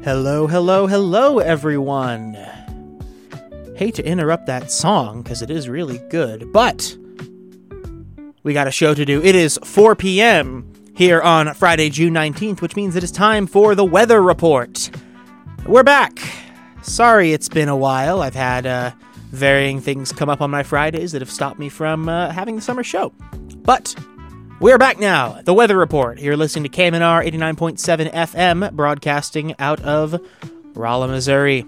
Hello, hello, hello, everyone. Hate to interrupt that song, because it is really good, but we got a show to do. It is 4 p.m. here on Friday, June 19th, which means it is time for the weather report. We're back. Sorry it's been a while. I've had varying things come up on my Fridays that have stopped me from having the summer show. But we're back now. The weather report. You're listening to KMNR 89.7 FM, broadcasting out of Rolla, Missouri.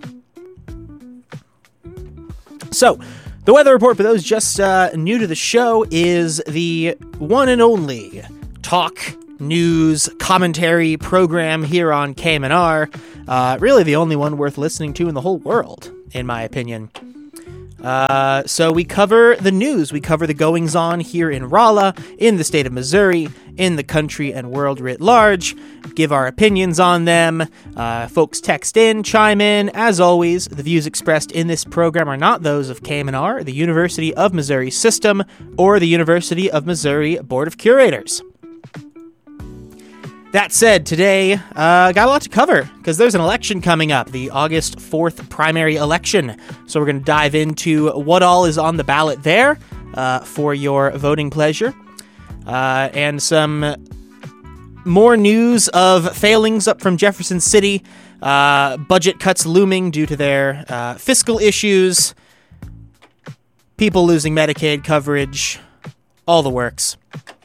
So, the weather report, for those just new to the show, is the one and only talk, news, commentary program here on KMNR. Really the only one worth listening to in the whole world, in my opinion. So we cover the news, we cover the goings-on here in Rolla, in the state of Missouri, in the country and world writ large, give our opinions on them. Folks text in, chime in. As always, the views expressed in this program are not those of KMNR, the University of Missouri System, or the University of Missouri Board of Curators. That said, today, got a lot to cover, because there's an election coming up, the August 4th primary election. So we're going to dive into what all is on the ballot there for your voting pleasure, and some more news of failings up from Jefferson City, budget cuts looming due to their fiscal issues, people losing Medicaid coverage, all the works.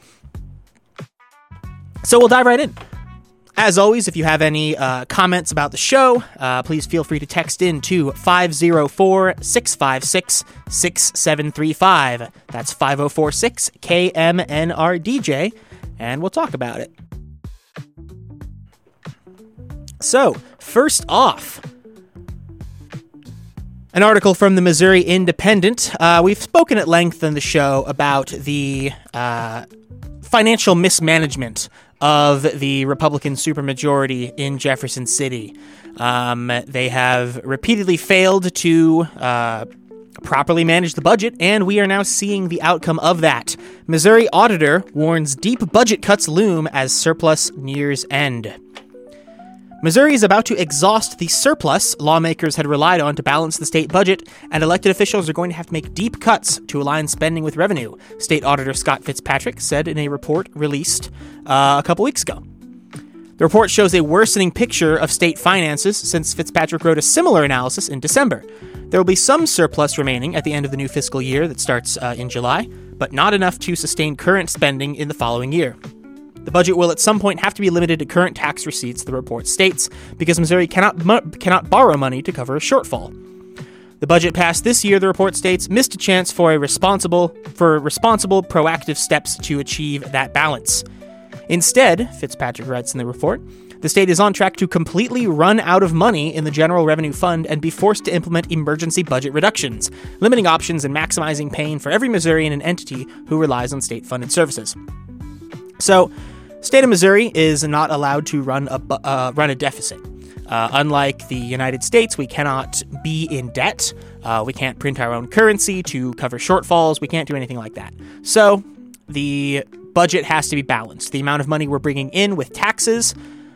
So we'll dive right in. As always, if you have any comments about the show, please feel free to text in to 504-656-6735. That's 5046-KMNRDJ, and we'll talk about it. So, first off, an article from the Missouri Independent. We've spoken at length on the show about the financial mismanagement of the Republican supermajority in Jefferson City. They have repeatedly failed to properly manage the budget, and we are now seeing the outcome of that. Missouri auditor warns deep budget cuts loom as surplus nears end. Missouri is about to exhaust the surplus lawmakers had relied on to balance the state budget, and elected officials are going to have to make deep cuts to align spending with revenue, State Auditor Scott Fitzpatrick said in a report released a couple weeks ago. The report shows a worsening picture of state finances since Fitzpatrick wrote a similar analysis in December. There will be some surplus remaining at the end of the new fiscal year that starts in July, but not enough to sustain current spending in the following year. The budget will at some point have to be limited to current tax receipts, the report states, because Missouri cannot borrow money to cover a shortfall. The budget passed this year, the report states, missed a chance for responsible, proactive steps to achieve that balance. Instead, Fitzpatrick writes in the report, the state is on track to completely run out of money in the General Revenue Fund and be forced to implement emergency budget reductions, limiting options and maximizing pain for every Missourian and entity who relies on state-funded services. So, state of Missouri is not allowed to run a deficit. Unlike the United States, we cannot be in debt. We can't print our own currency to cover shortfalls. We can't do anything like that. So, the budget has to be balanced. The amount of money we're bringing in with taxes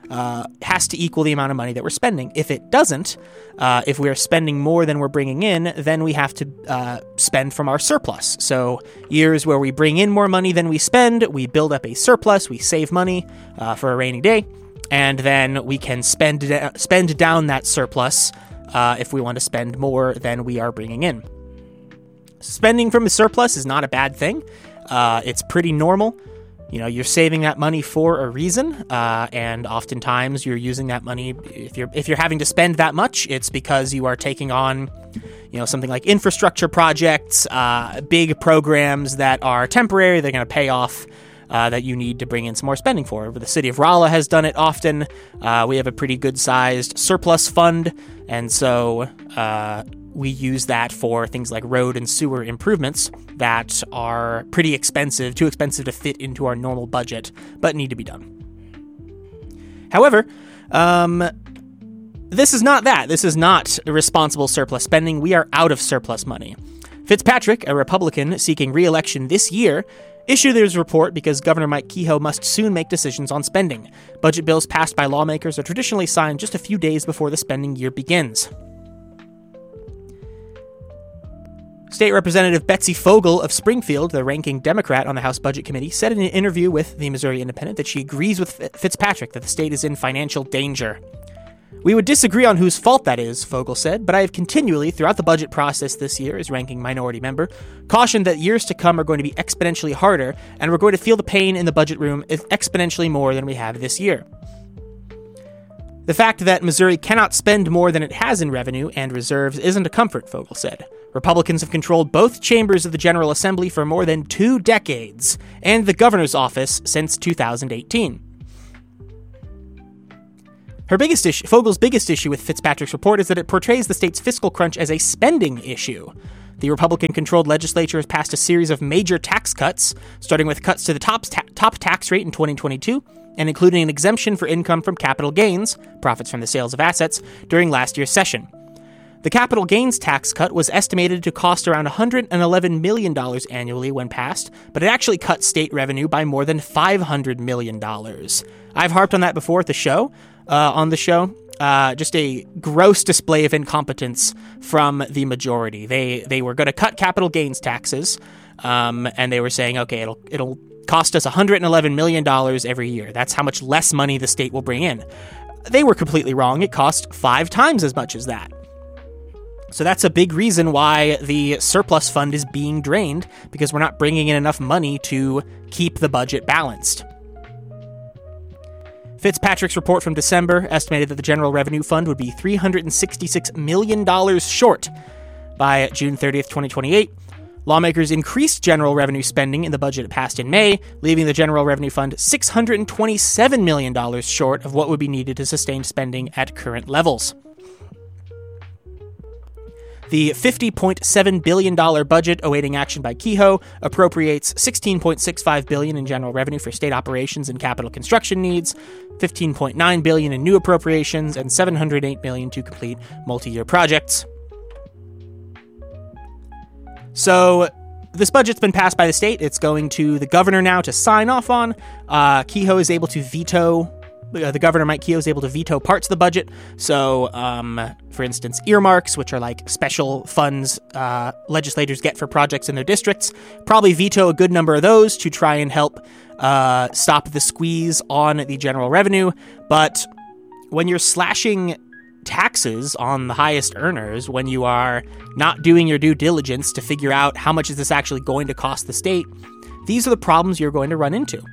has to equal the amount of money that we're spending. If it doesn't, if we're spending more than we're bringing in, then we have to spend from our surplus. So years where we bring in more money than we spend, we build up a surplus, we save money for a rainy day, and then we can spend down that surplus if we want to spend more than we are bringing in. Spending from a surplus is not a bad thing. It's pretty normal. You know, you're saving that money for a reason, and oftentimes you're using that money. If you're having to spend that much, it's because you are taking on, something like infrastructure projects, big programs that are temporary. They're going to pay off, that you need to bring in some more spending for. The city of Rolla has done it often. We have a pretty good-sized surplus fund, and so we use that for things like road and sewer improvements that are pretty expensive, too expensive to fit into our normal budget, but need to be done. However, this is not that. This is not irresponsible surplus spending. We are out of surplus money. Fitzpatrick, a Republican seeking re-election this year, Issue this report because Governor Mike Kehoe must soon make decisions on spending. Budget bills passed by lawmakers are traditionally signed just a few days before the spending year begins. State Representative Betsy Fogel of Springfield, the ranking Democrat on the House Budget Committee, said in an interview with the Missouri Independent that she agrees with Fitzpatrick that the state is in financial danger. We would disagree on whose fault that is, Fogel said, but I have continually, throughout the budget process this year as ranking minority member, cautioned that years to come are going to be exponentially harder, and we're going to feel the pain in the budget room exponentially more than we have this year. The fact that Missouri cannot spend more than it has in revenue and reserves isn't a comfort, Fogel said. Republicans have controlled both chambers of the General Assembly for more than 2 decades, and the governor's office since 2018. Fogel's biggest issue with Fitzpatrick's report is that it portrays the state's fiscal crunch as a spending issue. The Republican-controlled legislature has passed a series of major tax cuts, starting with cuts to the top tax rate in 2022, and including an exemption for income from capital gains, profits from the sales of assets, during last year's session. The capital gains tax cut was estimated to cost around $111 million annually when passed, but it actually cut state revenue by more than $500 million. I've harped on that before at the show. Just a gross display of incompetence from the majority. They were going to cut capital gains taxes, and they were saying, okay, it'll cost us $111 million every year. That's how much less money the state will bring in. They were completely wrong. It cost 5 times as much as that. So that's a big reason why the surplus fund is being drained, because we're not bringing in enough money to keep the budget balanced. Fitzpatrick's report from December estimated that the General Revenue Fund would be $366 million short by June 30th, 2028. Lawmakers increased general revenue spending in the budget passed in May, leaving the General Revenue Fund $627 million short of what would be needed to sustain spending at current levels. The $50.7 billion budget awaiting action by Kehoe appropriates $16.65 billion in general revenue for state operations and capital construction needs, $15.9 billion in new appropriations, and $708 million to complete multi-year projects. So this budget's been passed by the state. It's going to the governor now to sign off on. Kehoe is able to veto. The governor, Mike Kehoe, is able to veto parts of the budget. So, for instance, earmarks, which are like special funds legislators get for projects in their districts, probably veto a good number of those to try and help stop the squeeze on the general revenue. But when you're slashing taxes on the highest earners, when you are not doing your due diligence to figure out how much is this actually going to cost the state, these are the problems you're going to run into.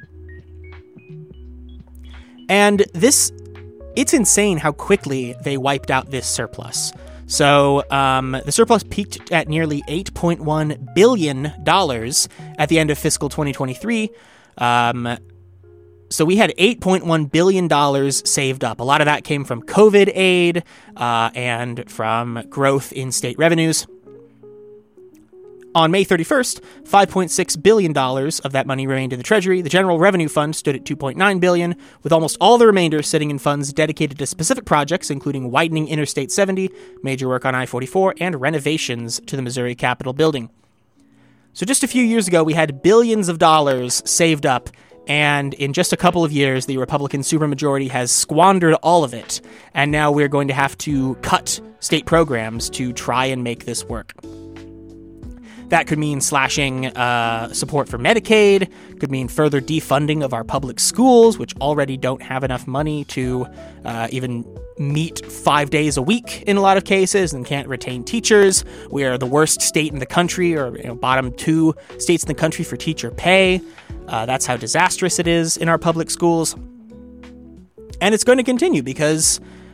And it's insane how quickly they wiped out this surplus. So the surplus peaked at nearly $8.1 billion at the end of fiscal 2023. So we had $8.1 billion saved up. A lot of that came from COVID aid and from growth in state revenues. On May 31st, $5.6 billion of that money remained in the Treasury. The General Revenue Fund stood at $2.9 billion, with almost all the remainder sitting in funds dedicated to specific projects, including widening Interstate 70, major work on I-44, and renovations to the Missouri Capitol building. So just a few years ago, we had billions of dollars saved up, and in just a couple of years, the Republican supermajority has squandered all of it, and now we're going to have to cut state programs to try and make this work. That could mean slashing support for Medicaid, could mean further defunding of our public schools, which already don't have enough money to even meet 5 days a week in a lot of cases and can't retain teachers. We are the worst state in the country, or bottom 2 states in the country for teacher pay. That's how disastrous it is in our public schools. And it's going to continue because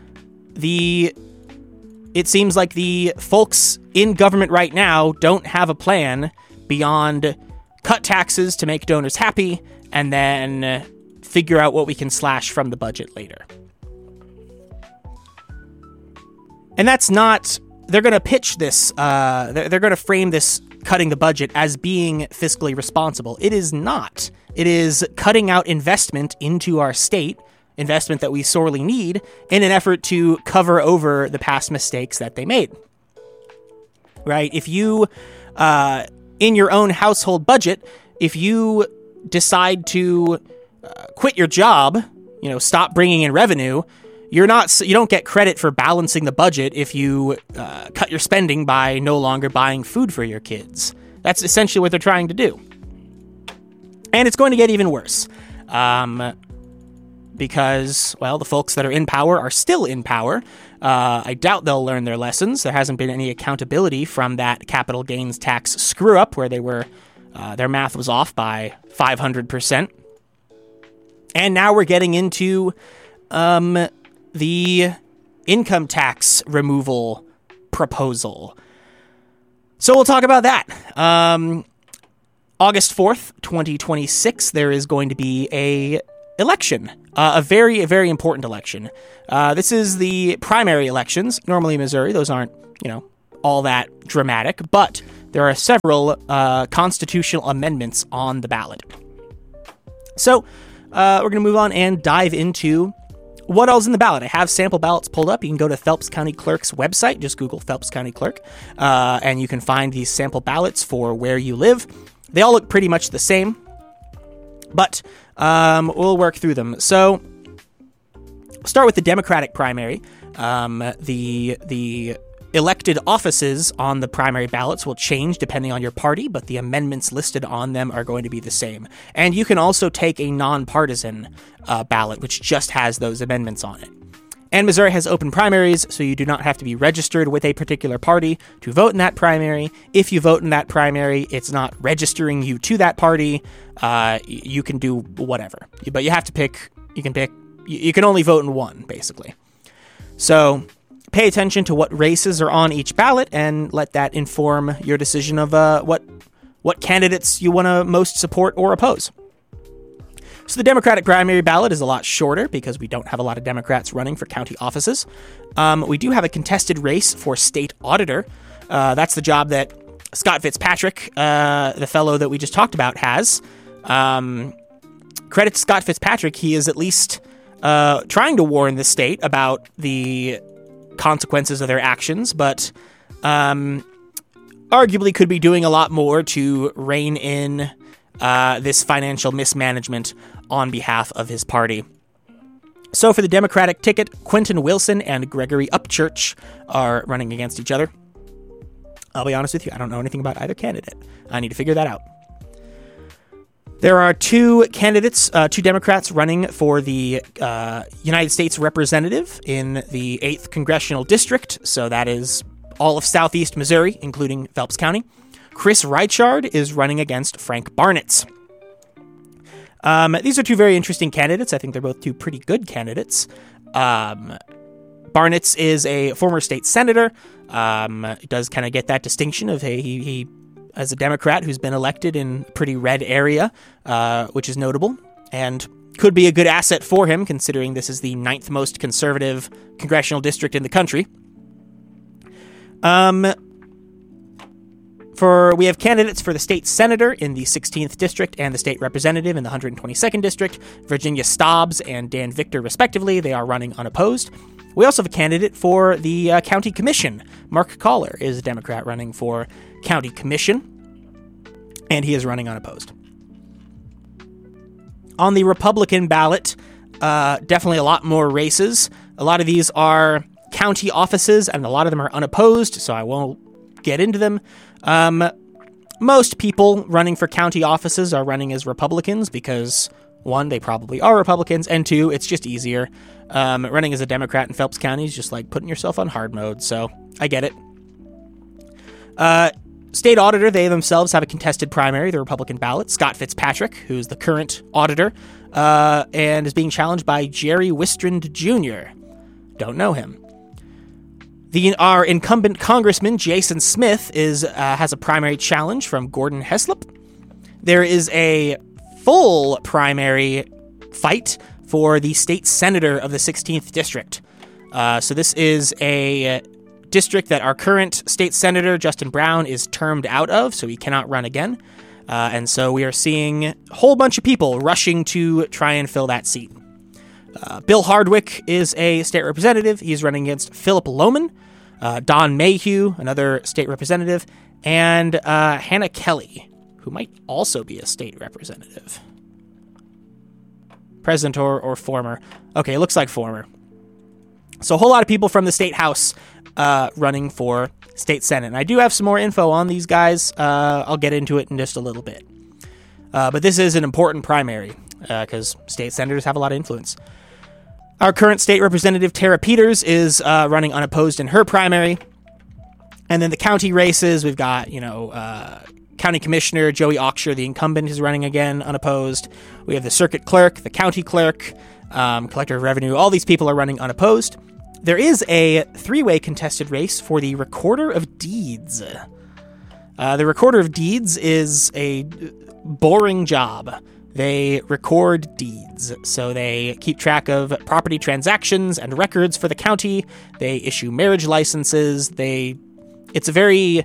it seems like the folks in government right now don't have a plan beyond cut taxes to make donors happy and then figure out what we can slash from the budget later. And that's not... They're going to pitch this... they're going to frame this cutting the budget as being fiscally responsible. It is not. It is cutting out investment into our state, investment that we sorely need, in an effort to cover over the past mistakes that they made. Right? If you, in your own household budget, if you decide to quit your job, stop bringing in revenue, you don't get credit for balancing the budget if you cut your spending by no longer buying food for your kids. That's essentially what they're trying to do. And it's going to get even worse. Because, well, the folks that are in power are still in power. I doubt they'll learn their lessons. There hasn't been any accountability from that capital gains tax screw-up where their math was off by 500%. And now we're getting into the income tax removal proposal. So we'll talk about that. August 4th, 2026, there is going to be a election, a very, very important election. This is the primary elections. Normally in Missouri, those aren't, all that dramatic, but there are several constitutional amendments on the ballot. So we're going to move on and dive into what else in the ballot. I have sample ballots pulled up. You can go to Phelps County Clerk's website. Just Google Phelps County Clerk, and you can find these sample ballots for where you live. They all look pretty much the same, but we'll work through them. So, start with the Democratic primary. The elected offices on the primary ballots will change depending on your party, but the amendments listed on them are going to be the same. And you can also take a nonpartisan ballot, which just has those amendments on it. And Missouri has open primaries, so you do not have to be registered with a particular party to vote in that primary. If you vote in that primary, it's not registering you to that party. You can do whatever, but you have to pick. You can only vote in one, basically. So pay attention to what races are on each ballot and let that inform your decision of what candidates you want to most support or oppose. So the Democratic primary ballot is a lot shorter because we don't have a lot of Democrats running for county offices. We do have a contested race for state auditor. That's the job that Scott Fitzpatrick, the fellow that we just talked about, has. Credit to Scott Fitzpatrick, he is at least trying to warn the state about the consequences of their actions, but arguably could be doing a lot more to rein in this financial mismanagement on behalf of his party. So for the Democratic ticket, Quentin Wilson and Gregory Upchurch are running against each other. I'll be honest with you, I don't know anything about either candidate. I need to figure that out. There are two candidates, two Democrats running for the United States Representative in the 8th Congressional District, so that is all of southeast Missouri, including Phelps County. Chris Reichard is running against Frank Barnitz. These are two very interesting candidates. I think they're both two pretty good candidates. Barnitz is a former state senator. He does kind of get that distinction of, hey, he as a Democrat who's been elected in a pretty red area, which is notable, and could be a good asset for him, considering this is the 9th most conservative congressional district in the country. We have candidates for the state senator in the 16th district and the state representative in the 122nd district, Virginia Stobbs and Dan Victor, respectively. They are running unopposed. We also have a candidate for the county commission. Mark Collar is a Democrat running for county commission, and he is running unopposed. On the Republican ballot, definitely a lot more races. A lot of these are county offices, and a lot of them are unopposed, so I won't get into them. Most people running for county offices are running as Republicans because, one, they probably are Republicans, and two, it's just easier. Running as a Democrat in Phelps County is just like putting yourself on hard mode, so I get it. State auditor, they themselves have a contested primary, the Republican ballot. Scott Fitzpatrick, who's the current auditor, and is being challenged by Jerry Wistrand Jr. Don't know him. Our incumbent Congressman, Jason Smith, has a primary challenge from Gordon Heslop. There is a full primary fight for the state senator of the 16th district. So this is a district that our current state senator, Justin Brown, is termed out of, so he cannot run again. And so we are seeing a whole bunch of people rushing to try and fill that seat. Bill Hardwick is a state representative. He's running against Philip Lohman, Don Mayhew, another state representative, and Hannah Kelly, who might also be a state representative. President or former. Okay, it looks like former. So a whole lot of people from the state house running for state senate. And I do have some more info on these guys. I'll get into it in just a little bit. But this is an important primary because state senators have a lot of influence. Our current state representative, Tara Peters, is running unopposed in her primary. And then the county races, we've got, County Commissioner Joey Auksher, the incumbent, is running again, unopposed. We have the circuit clerk, the county clerk, collector of revenue. All these people are running unopposed. There is a 3-way contested race for the recorder of deeds. The recorder of deeds is a boring job. They record deeds, so they keep track of property transactions and records for the county. They issue marriage licenses. It's a very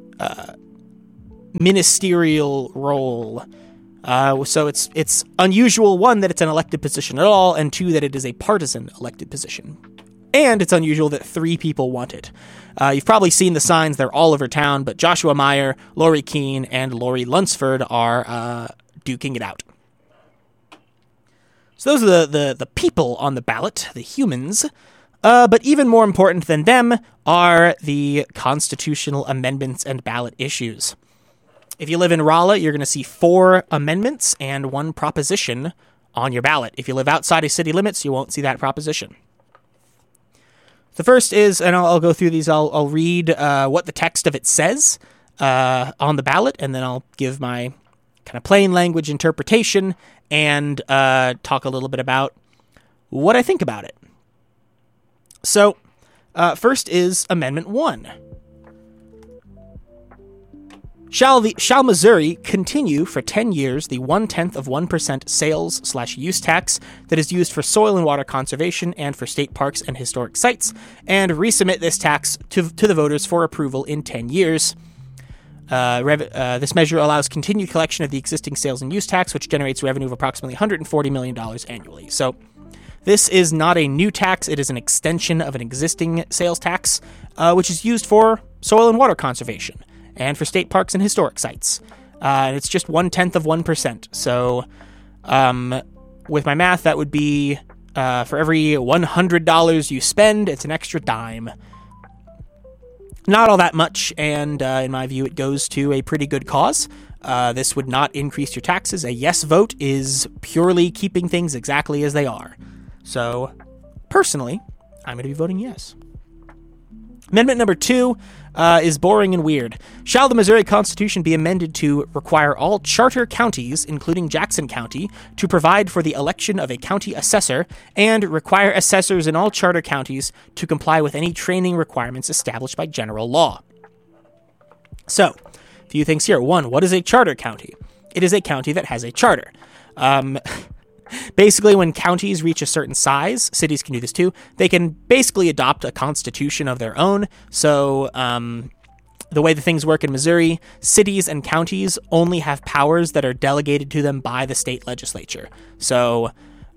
ministerial role. So it's unusual, one, that it's an elected position at all, and two, that it is a partisan elected position. And it's unusual that 3 people want it. You've probably seen the signs. They're all over town, but Joshua Meyer, Lori Keene, and Lori Lunsford are duking it out. So those are the people on the ballot, the humans. But even more important than them are the constitutional amendments and ballot issues. If you live in Rolla, you're going to see 4 amendments and 1 proposition on your ballot. If you live outside of city limits, you won't see that proposition. The first is, and I'll go through these, I'll read what the text of it says on the ballot, and then I'll give my kind of plain language interpretation and talk a little bit about what I think about it. So, first is Amendment 1. Shall Missouri continue for 10 years the 0.1% sales/use tax that is used for soil and water conservation and for state parks and historic sites, and resubmit this tax to the voters for approval in 10 years. This measure allows continued collection of the existing sales and use tax, which generates revenue of approximately $140 million annually. So this is not a new tax. It is an extension of an existing sales tax, which is used for soil and water conservation and for state parks and historic sites. And it's just 0.1%. So with my math, that would be for every $100 you spend, it's an extra dime. Not all that much, and in my view, it goes to a pretty good cause. This would not increase your taxes. A yes vote is purely keeping things exactly as they are. So, personally, I'm going to be voting yes. Amendment number 2 is boring and weird. Shall the Missouri Constitution be amended to require all charter counties, including Jackson County, to provide for the election of a county assessor, and require assessors in all charter counties to comply with any training requirements established by general law? So, a few things here. 1, what is a charter county? It is a county that has a charter. Basically, when counties reach a certain size, cities can do this too, they can basically adopt a constitution of their own. So the way the things work in Missouri, cities and counties only have powers that are delegated to them by the state legislature. So,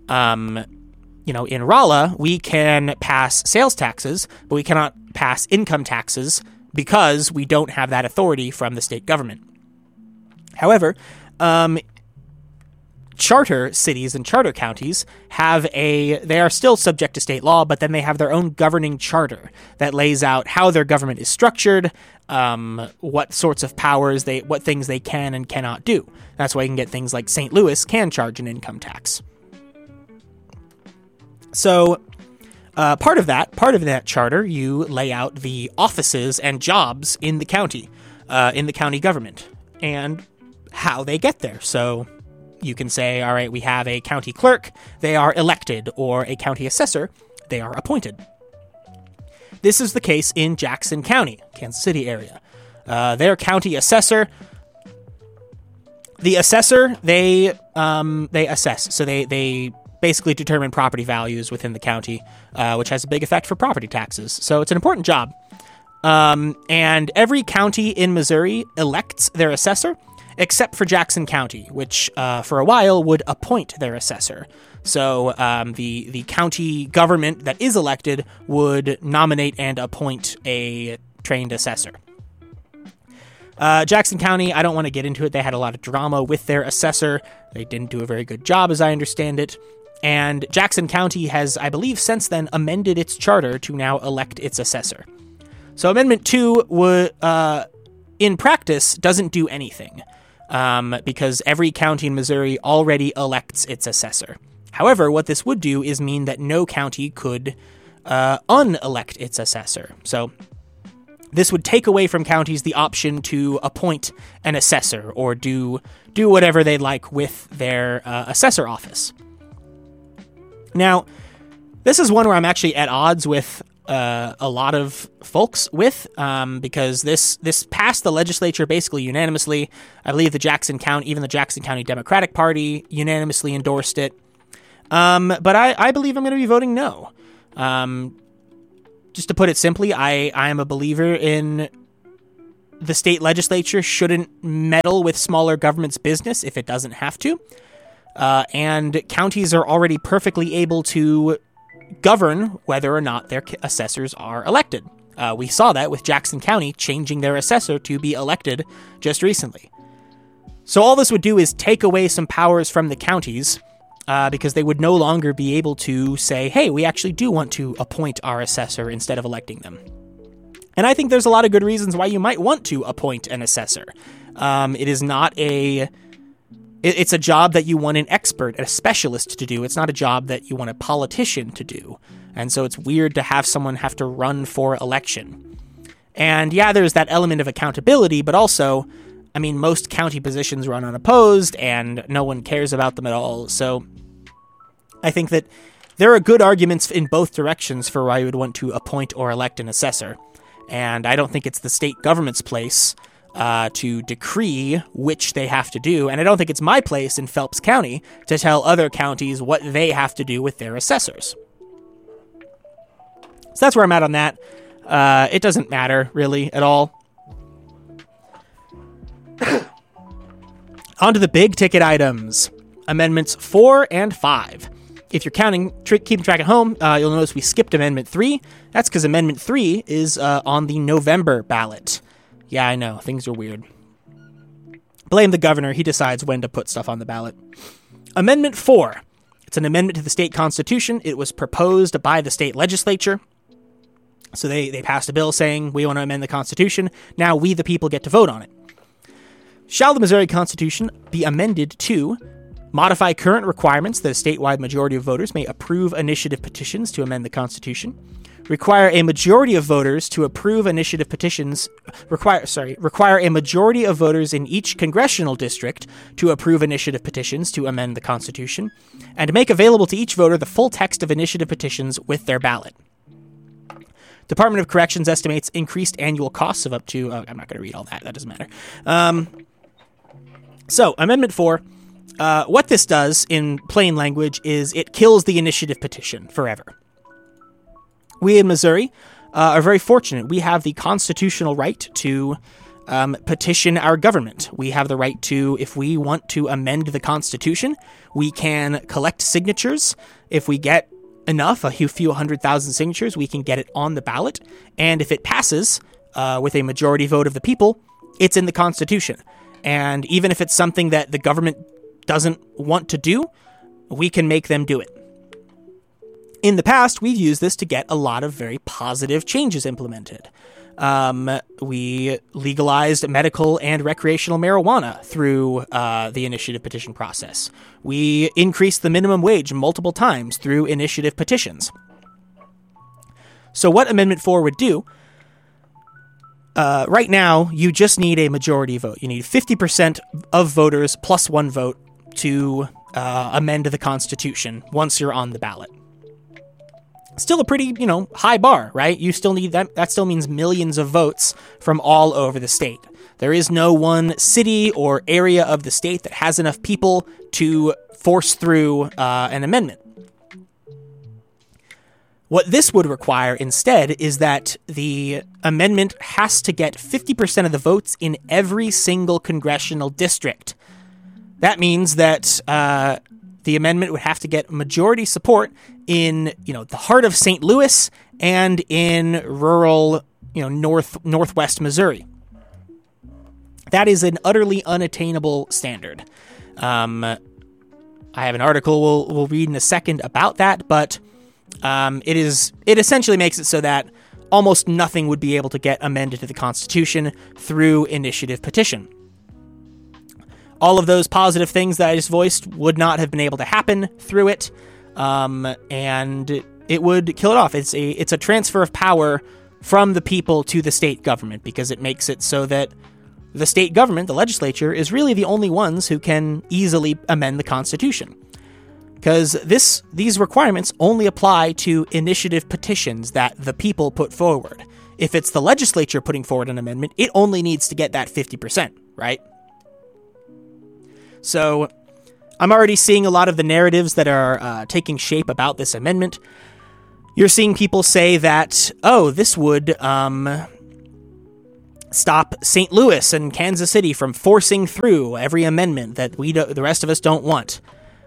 in Rolla, we can pass sales taxes, but we cannot pass income taxes because we don't have that authority from the state government. However, charter cities and charter counties they are still subject to state law, but then they have their own governing charter that lays out how their government is structured, what sorts of powers what things they can and cannot do. That's why you can get things like St. Louis can charge an income tax. So, part of that charter, you lay out the offices and jobs in the county government, and how they get there. So, you can say, all right, we have a county clerk, they are elected, or a county assessor, they are appointed. This is the case in Jackson County, Kansas City area. Their county assessor, the assessor, they assess. So they basically determine property values within the county, which has a big effect for property taxes. So it's an important job. And every county in Missouri elects their assessor, except for Jackson County, which for a while would appoint their assessor. So the county government that is elected would nominate and appoint a trained assessor. Jackson County, I don't want to get into it. They had a lot of drama with their assessor. They didn't do a very good job, as I understand it. And Jackson County has, I believe, since then amended its charter to now elect its assessor. So Amendment 2 in practice doesn't do anything because every county in Missouri already elects its assessor. However, what this would do is mean that no county could unelect its assessor. So this would take away from counties the option to appoint an assessor or do whatever they'd like with their assessor office. Now, this is one where I'm actually at odds with a lot of folks with, because this passed the legislature basically unanimously. I believe the Jackson County Democratic Party unanimously endorsed it. But I believe I'm going to be voting no. Just to put it simply, I am a believer in the state legislature shouldn't meddle with smaller government's business if it doesn't have to. And counties are already perfectly able to govern whether or not their assessors are elected. We saw that with Jackson County changing their assessor to be elected just recently. So all this would do is take away some powers from the counties, because they would no longer be able to say, hey, we actually do want to appoint our assessor instead of electing them. And I think there's a lot of good reasons why you might want to appoint an assessor. It is not it's a job that you want an expert, a specialist to do. It's not a job that you want a politician to do. And so it's weird to have someone have to run for election. And yeah, there's that element of accountability, but also, I mean, most county positions run unopposed and no one cares about them at all. So I think that there are good arguments in both directions for why you would want to appoint or elect an assessor. And I don't think it's the state government's place to decree which they have to do. And I don't think it's my place in Phelps County to tell other counties what they have to do with their assessors. So that's where I'm at on that. It doesn't matter, really, at all. On to the big ticket items. Amendments 4 and 5. If you're keeping track at home, you'll notice we skipped Amendment 3. That's because Amendment 3 is on the November ballot. Yeah, I know. Things are weird. Blame the governor. He decides when to put stuff on the ballot. Amendment 4. It's an amendment to the state constitution. It was proposed by the state legislature. So they passed a bill saying, we want to amend the Constitution. Now we, the people, get to vote on it. Shall the Missouri Constitution be amended to modify current requirements that a statewide majority of voters may approve initiative petitions to amend the Constitution, require a majority of voters to approve initiative petitions, require a majority of voters in each congressional district to approve initiative petitions to amend the Constitution, and make available to each voter the full text of initiative petitions with their ballot. Department of Corrections estimates increased annual costs of up to... I'm not going to read all that. That doesn't matter. So, Amendment 4, what this does in plain language is it kills the initiative petition forever. We in Missouri are very fortunate. We have the constitutional right to petition our government. We have the right to, if we want to amend the Constitution, we can collect signatures. If we get enough, a few 100,000 signatures, we can get it on the ballot. And if it passes with a majority vote of the people, it's in the Constitution. And even if it's something that the government doesn't want to do, we can make them do it. In the past, we've used this to get a lot of very positive changes implemented. We legalized medical and recreational marijuana through the initiative petition process. We increased the minimum wage multiple times through initiative petitions. So what Amendment 4 would do, right now, you just need a majority vote. You need 50% of voters plus one vote to amend the Constitution once you're on the ballot. Still a pretty, high bar, right? You still need that. That still means millions of votes from all over the state. There is no one city or area of the state that has enough people to force through an amendment. What this would require instead is that the amendment has to get 50% of the votes in every single congressional district. That means that the amendment would have to get majority support in, the heart of St. Louis and in rural, northwest Missouri. That is an utterly unattainable standard. I have an article we'll read in a second about that, but it essentially makes it so that almost nothing would be able to get amended to the Constitution through initiative petition. All of those positive things that I just voiced would not have been able to happen through it, and it would kill it off. It's a transfer of power from the people to the state government, because it makes it so that the state government, the legislature, is really the only ones who can easily amend the Constitution. Because these requirements only apply to initiative petitions that the people put forward. If it's the legislature putting forward an amendment, it only needs to get that 50%, right? So I'm already seeing a lot of the narratives that are taking shape about this amendment. You're seeing people say that, this would stop St. Louis and Kansas City from forcing through every amendment that the rest of us don't want.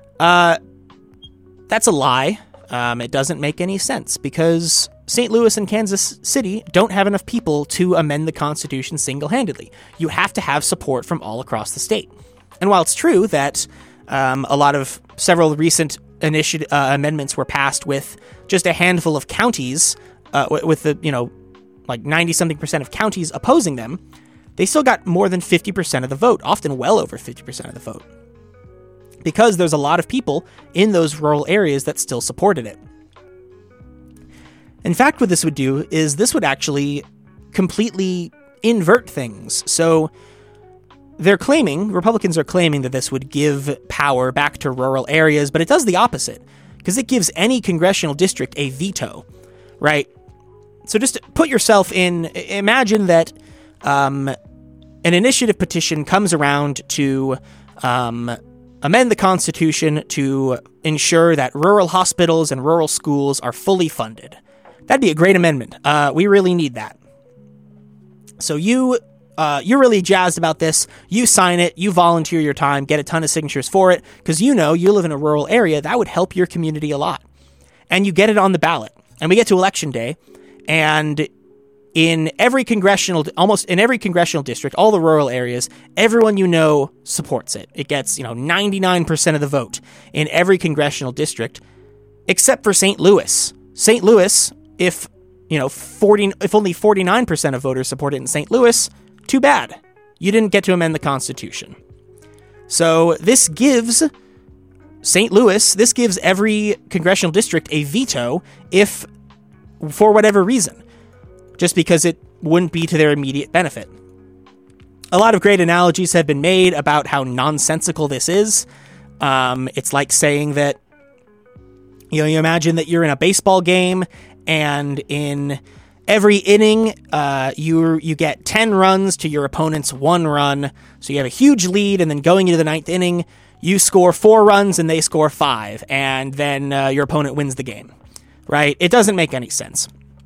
That's a lie. It doesn't make any sense, because St. Louis and Kansas City don't have enough people to amend the Constitution single-handedly. You have to have support from all across the state. And while it's true that several recent amendments were passed with just a handful of counties, with the 90-something% of counties opposing them, they still got more than 50% of the vote, often well over 50% of the vote, because there's a lot of people in those rural areas that still supported it. In fact, what this would do is this would actually completely invert things. So Republicans are claiming that this would give power back to rural areas, but it does the opposite, because it gives any congressional district a veto, right? So just put yourself imagine that an initiative petition comes around to amend the Constitution to ensure that rural hospitals and rural schools are fully funded. That'd be a great amendment. We really need that. So you're really jazzed about this. You sign it, you volunteer your time, get a ton of signatures for it, because you live in a rural area. That would help your community a lot. And you get it on the ballot. And we get to election day, and almost in every congressional district, all the rural areas, everyone supports it. It gets 99% of the vote in every congressional district, except for St. Louis. St. Louis, if only 49% of voters support it in St. Louis, too bad. You didn't get to amend the Constitution. So this gives St. Louis, every congressional district a veto if, for whatever reason, just because it wouldn't be to their immediate benefit. A lot of great analogies have been made about how nonsensical this is. It's like saying that, you imagine that you're in a baseball game, and in every inning, you get 10 runs to your opponent's 1 run. So you have a huge lead, and then going into the 9th inning, you score 4 runs and they score 5, and then your opponent wins the game, right? It doesn't make any sense.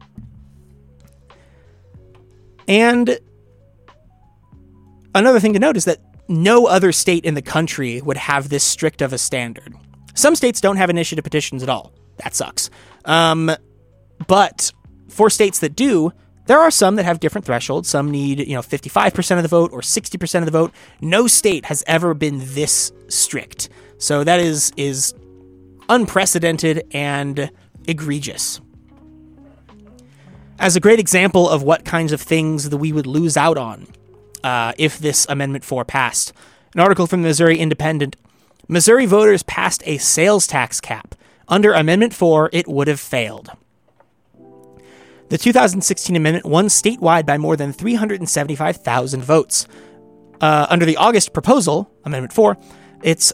And another thing to note is that no other state in the country would have this strict of a standard. Some states don't have initiative petitions at all. That sucks. But for states that do, there are some that have different thresholds. Some need, 55% of the vote or 60% of the vote. No state has ever been this strict. So that is unprecedented and egregious. As a great example of what kinds of things that we would lose out on if this Amendment 4 passed, an article from the Missouri Independent: Missouri voters passed a sales tax cap. Under Amendment 4, it would have failed. The 2016 amendment won statewide by more than 375,000 votes. Under the August proposal, Amendment 4, its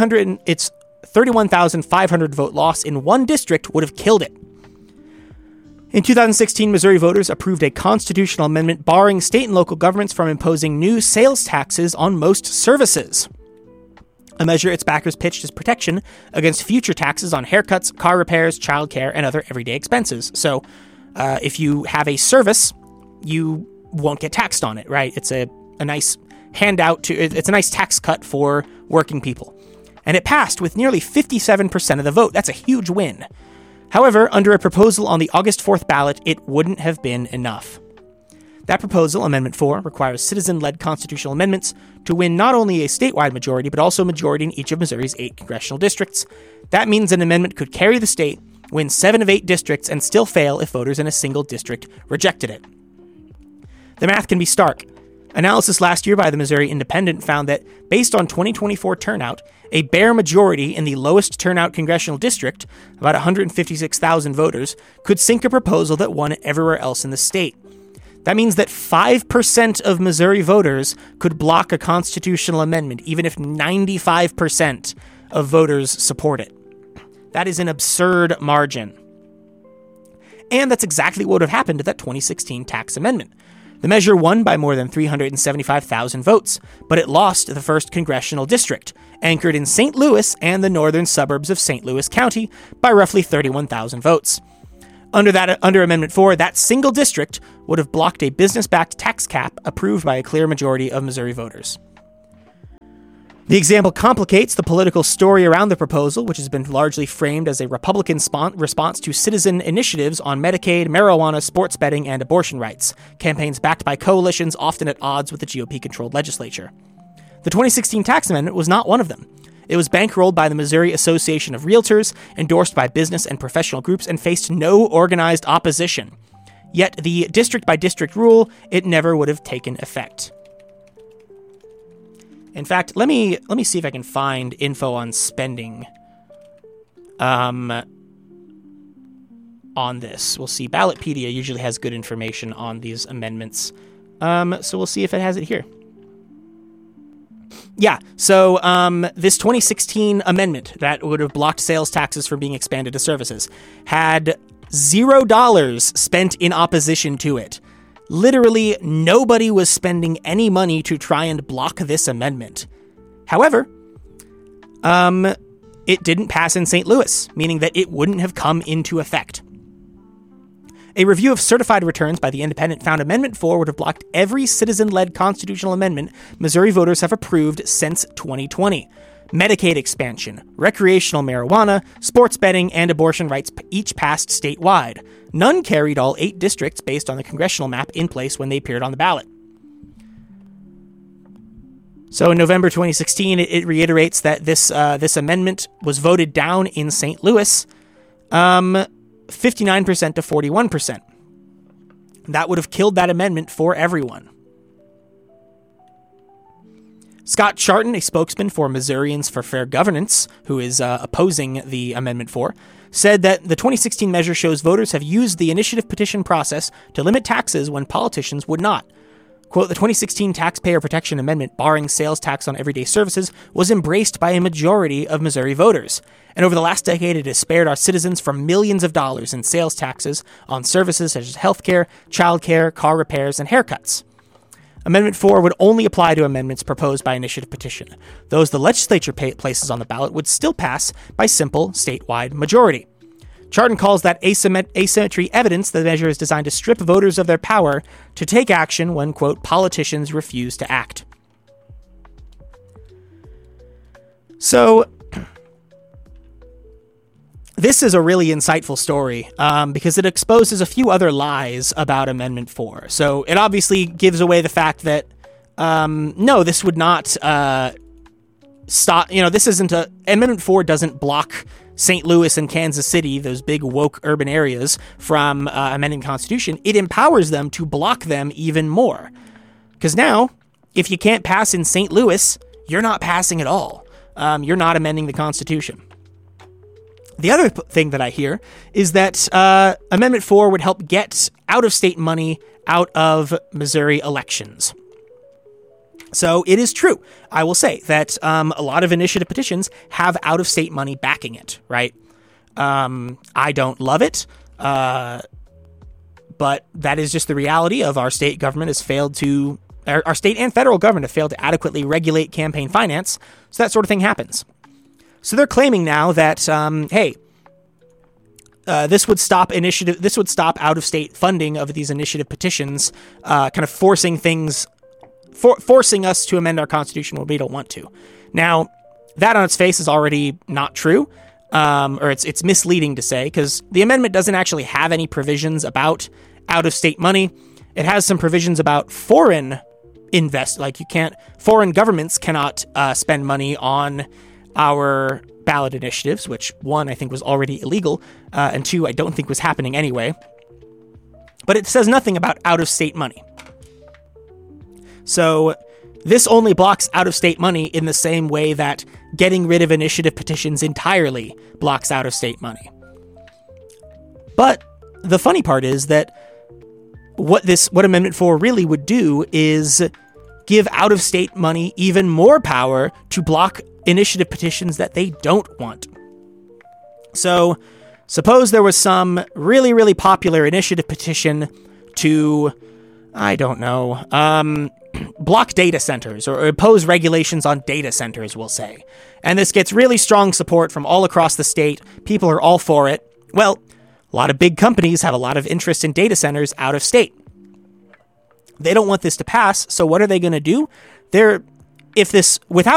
31,500 vote loss in one district would have killed it. In 2016, Missouri voters approved a constitutional amendment barring state and local governments from imposing new sales taxes on most services, a measure its backers pitched as protection against future taxes on haircuts, car repairs, childcare, and other everyday expenses. So, if you have a service, you won't get taxed on it, right? It's a nice handout it's a nice tax cut for working people. And it passed with nearly 57% of the vote. That's a huge win. However, under a proposal on the August 4th ballot, it wouldn't have been enough. That proposal, Amendment 4, requires citizen-led constitutional amendments to win not only a statewide majority, but also a majority in each of Missouri's 8 congressional districts. That means an amendment could carry the state, win 7 of 8 districts, and still fail if voters in a single district rejected it. The math can be stark. Analysis last year by the Missouri Independent found that, based on 2024 turnout, a bare majority in the lowest turnout congressional district, about 156,000 voters, could sink a proposal that won everywhere else in the state. That means that 5% of Missouri voters could block a constitutional amendment, even if 95% of voters support it. That is an absurd margin. And that's exactly what would have happened to that 2016 tax amendment. The measure won by more than 375,000 votes, but it lost the 1st congressional district, anchored in St. Louis and the northern suburbs of St. Louis County, by roughly 31,000 votes. Under Amendment 4, that single district would have blocked a business-backed tax cap approved by a clear majority of Missouri voters. The example complicates the political story around the proposal, which has been largely framed as a Republican response to citizen initiatives on Medicaid, marijuana, sports betting, and abortion rights, campaigns backed by coalitions often at odds with the GOP-controlled legislature. The 2016 tax amendment was not one of them. It was bankrolled by the Missouri Association of Realtors, endorsed by business and professional groups, and faced no organized opposition. Yet the district-by-district rule, it never would have taken effect. In fact, let me see if I can find info on spending on this. We'll see. Ballotpedia usually has good information on these amendments. So we'll see if it has it here. Yeah, so this 2016 amendment that would have blocked sales taxes from being expanded to services had $0 spent in opposition to it. Literally, nobody was spending any money to try and block this amendment. However, it didn't pass in St. Louis, meaning that it wouldn't have come into effect. A review of certified returns by the Independent found Amendment 4 would have blocked every citizen-led constitutional amendment Missouri voters have approved since 2020. Medicaid expansion, recreational marijuana, sports betting, and abortion rights each passed statewide. None carried all 8 districts based on the congressional map in place when they appeared on the ballot. So in November 2016, it reiterates that this amendment was voted down in St. Louis, 59% to 41%. That would have killed that amendment for everyone. Scott Charton, a spokesman for Missourians for Fair Governance, who is opposing the Amendment 4, said that the 2016 measure shows voters have used the initiative petition process to limit taxes when politicians would not. Quote, the 2016 Taxpayer Protection Amendment barring sales tax on everyday services was embraced by a majority of Missouri voters. And over the last decade, it has spared our citizens from millions of dollars in sales taxes on services such as healthcare, childcare, car repairs, and haircuts. Amendment 4 would only apply to amendments proposed by initiative petition. Those the legislature places on the ballot would still pass by simple statewide majority. Charton calls that asymmetry evidence the measure is designed to strip voters of their power to take action when, quote, politicians refuse to act. So, this is a really insightful story because it exposes a few other lies about Amendment 4. So it obviously gives away the fact that, no, this would not stop, this isn't Amendment 4 doesn't block St. Louis and Kansas City, those big woke urban areas, from amending the Constitution. It empowers them to block them even more. Because now, if you can't pass in St. Louis, you're not passing at all. You're not amending the Constitution. The other thing that I hear is that Amendment 4 would help get out-of-state money out of Missouri elections. So it is true, I will say, that a lot of initiative petitions have out-of-state money backing it, right? I don't love it, but that is just the reality of our state government has failed to... Our state and federal government have failed to adequately regulate campaign finance, so that sort of thing happens. So they're claiming now that, this would stop out-of-state funding of these initiative petitions, kind of forcing us to amend our Constitution when we don't want to. Now, that on its face is already not true, or it's misleading to say, because the amendment doesn't actually have any provisions about out-of-state money. It has some provisions about foreign foreign governments cannot spend money on our ballot initiatives, which, one, I think was already illegal, and two, I don't think was happening anyway. But it says nothing about out-of-state money. So this only blocks out-of-state money in the same way that getting rid of initiative petitions entirely blocks out-of-state money. But the funny part is that what Amendment 4 really would do is give out-of-state money even more power to block initiative petitions that they don't want. So, suppose there was some really, really popular initiative petition to, I don't know, block data centers or impose regulations on data centers, we'll say. And this gets really strong support from all across the state. People are all for it. Well, a lot of big companies have a lot of interest in data centers out of state. They don't want this to pass, so what are they going to do? Without